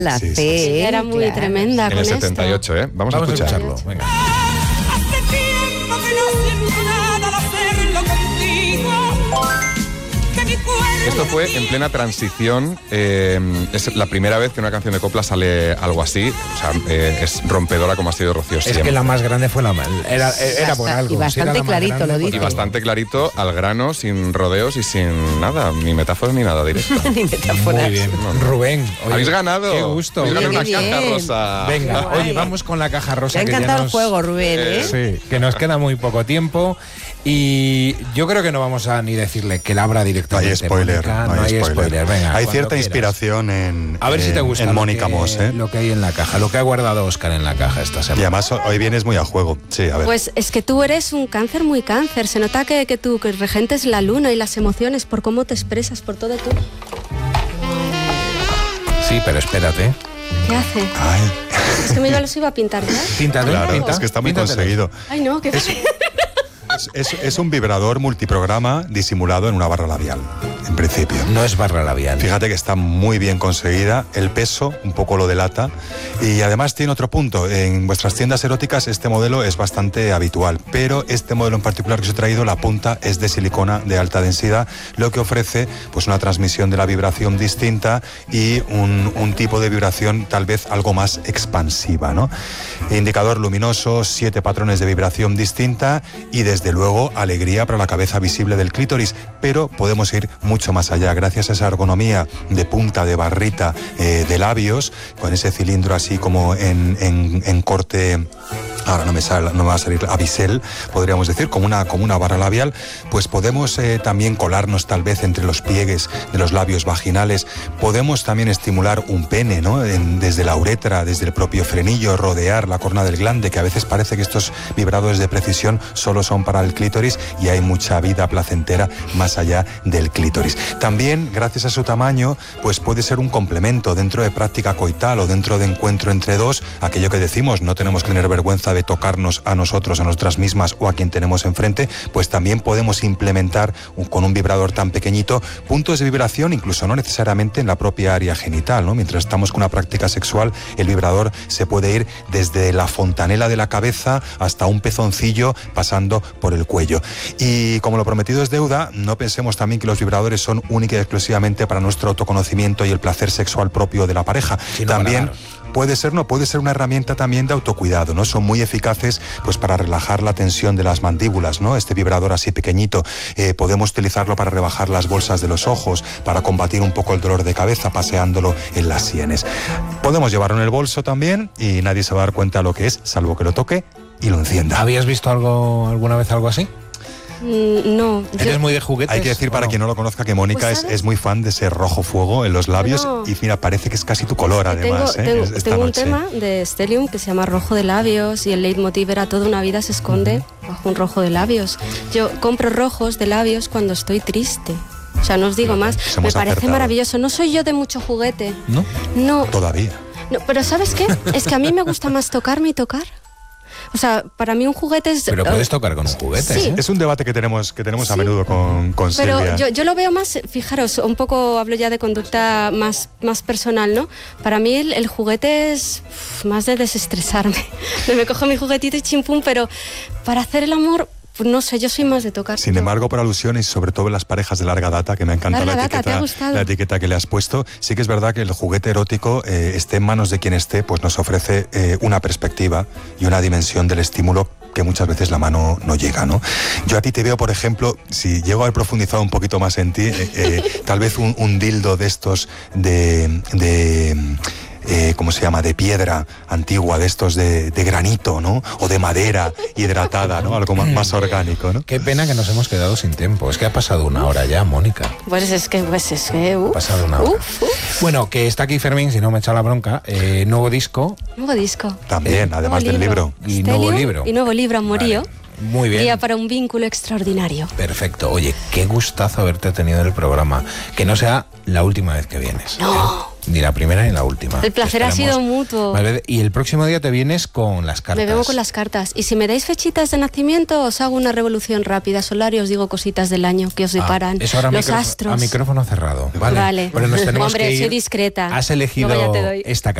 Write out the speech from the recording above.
La Sí, C. sí, sí. Era muy tremenda En con el esto. 78, ¿eh? Vamos a escucharlo. Venga. Hace tiempo que no siento nada al hacerlo contigo. Que mi cuerpo Esto fue en plena transición. Es la primera vez que una canción de copla sale algo así. O sea, es rompedora como ha sido Rocío Es siempre. que la más grande fue la era por algo. Y bastante Si era la más clarito grande, lo pues dice. Y bastante clarito, al grano, sin rodeos y sin nada, ni metáforas ni nada directo. Ni metáforas. Muy bien. Rubén, oye, Habéis ganado. Qué gusto. Habéis ganado Qué una bien. caja rosa. Venga, Qué guay. oye, vamos con la caja rosa. Te ha que ya encantado nos- el juego, Rubén, ¿eh? Sí, que nos queda muy poco tiempo y yo creo que no vamos a ni decirle que la abra No directamente. hay spoiler, Mónica, no hay spoiler. Venga, Hay cuando cierta quieras. inspiración en, A ver si te gusta en lo Mónica que- Moss, ¿eh? lo que hay en la caja, lo que ha guardado Óscar en la caja esta Y semana. además hoy vienes muy a juego. Sí, a ver. Pues es que tú eres un cáncer muy cáncer. Se nota que tú que regentes la luna y las emociones por cómo te expresas, por todo tú. Sí, pero espérate. ¿Qué hace? Ay, Es que me los iba a pintar ya. Píntate, claro, pinta, es que está muy píntatelo. conseguido. Ay, no, ¿qué Es un vibrador multiprograma disimulado en una barra labial, en principio. No es barra labial. Fíjate que está muy bien conseguida, el peso un poco lo delata y además tiene otro punto, en vuestras tiendas eróticas este modelo es bastante habitual, pero este modelo en particular que os he traído, la punta es de silicona de alta densidad, lo que ofrece pues una transmisión de la vibración distinta y un tipo de vibración tal vez algo más expansiva, ¿no? Indicador luminoso, 7 patrones de vibración distinta y desde luego alegría para la cabeza visible del clítoris, pero podemos ir mucho más allá gracias a esa ergonomía de punta, de barrita, de labios, con ese cilindro así como en corte, ahora no me va a salir, a bisel, podríamos decir, como una barra labial, pues podemos también colarnos tal vez entre los pliegues de los labios vaginales, podemos también estimular un pene, ¿no? Desde la uretra, desde el propio frenillo, rodear la corona del glande, que a veces parece que estos vibradores de precisión solo son para el clítoris y hay mucha vida placentera más allá del clítoris. También, gracias a su tamaño, pues puede ser un complemento dentro de práctica coital o dentro de encuentro entre dos, aquello que decimos, no tenemos que tener vergüenza de tocarnos a nosotros, a nosotras mismas o a quien tenemos enfrente, pues también podemos implementar con un vibrador tan pequeñito puntos de vibración, incluso no necesariamente en la propia área genital, ¿no? Mientras estamos con una práctica sexual, el vibrador se puede ir desde la fontanela de la cabeza hasta un pezoncillo, pasando por el cuello. Y como lo prometido es deuda, no pensemos también que los vibradores son únicos y exclusivamente para nuestro autoconocimiento y el placer sexual propio de la pareja. Sí, no, También claro. puede ser una herramienta también de autocuidado, ¿no? Son muy eficaces pues para relajar la tensión de las mandíbulas, ¿no? Este vibrador así pequeñito, podemos utilizarlo para rebajar las bolsas de los ojos, para combatir un poco el dolor de cabeza paseándolo en las sienes. Podemos llevarlo en el bolso también y nadie se va a dar cuenta de lo que es, salvo que lo toque y lo encienda. ¿Habías visto alguna vez algo así? No. ¿Eres muy de juguetes? Hay que decir, ¿o para no? quien no lo conozca, que Mónica Pues, ¿sabes? es muy fan de ese rojo fuego en los labios. No. Y mira, parece que es casi tu color además. Tengo un noche. tema de Stellium que se llama rojo de labios y el leitmotiv era toda una vida se esconde bajo un rojo de labios. Yo compro rojos de labios cuando estoy triste. O sea, no os digo más. Pues Me hemos parece acertado. maravilloso. No soy yo de mucho juguete. ¿No? No, Todavía. no, pero ¿sabes qué? Es que a mí me gusta más tocarme y tocar. O sea, para mí un juguete es... Pero puedes tocar con un juguete, Sí. ¿eh? Es un debate que tenemos a Sí. menudo con Pero Silvia. yo lo veo más, fijaros, un poco hablo ya de conducta más personal, ¿no? Para mí el juguete es más de desestresarme. Me cojo mi juguetito y chimpum, pero para hacer el amor, pues no sé, yo soy más de tocar. Sin embargo, por alusiones, sobre todo en las parejas de larga data, que me ha encantado Larga data, ¿te ha gustado? la etiqueta que le has puesto, sí que es verdad que el juguete erótico, esté en manos de quien esté, pues nos ofrece una perspectiva y una dimensión del estímulo que muchas veces la mano no llega, ¿no? Yo a ti te veo, por ejemplo, si llego a haber profundizado un poquito más en ti, tal vez un dildo de estos ¿cómo se llama? De piedra antigua, de estos de granito, ¿no? O de madera hidratada, ¿no? Algo más orgánico, ¿no? Qué pena que nos hemos quedado sin tiempo. Es que ha pasado una hora ya, Mónica. Pues es que... Ha pasado una hora. Bueno, que está aquí Fermín, si no me echa la bronca. Nuevo disco Nuevo disco. También, además del libro. y nuevo Stellium libro. Y nuevo libro, Amorío. Vale. Muy bien. Guía para un vínculo extraordinario. Perfecto. Oye, qué gustazo haberte tenido en el programa. Que no sea la última vez que vienes. No. Ni la primera ni la última. El placer ha sido mutuo. Vale, y el próximo día te vienes con las cartas. Me vengo con las cartas. Y si me dais fechitas de nacimiento, os hago una revolución rápida solar y os digo cositas del año que os deparan. Eso ahora los astros. A micrófono cerrado. Vale. Vale. Pero nos tenemos Hombre, que ir. soy discreta. Has elegido Luego ya te doy. esta